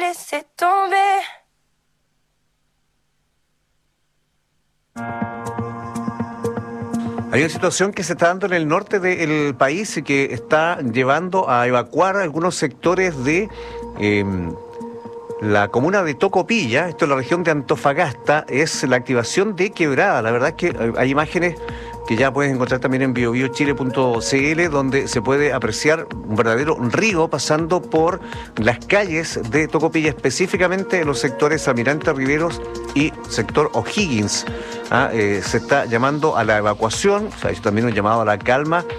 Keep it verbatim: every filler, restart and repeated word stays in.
laisser tomber. Hay una situación que se está dando en el norte del país y que está llevando a evacuar algunos sectores de eh, la comuna de Tocopilla, esto es la región de Antofagasta, es la activación de Quebrada. La verdad es que hay imágenes que ya puedes encontrar también en bio bio chile punto c l, donde se puede apreciar un verdadero río pasando por las calles de Tocopilla, específicamente en los sectores Almirante Riveros y sector O'Higgins. Ah, eh, se está llamando a la evacuación, se ha hecho también un llamado a la calma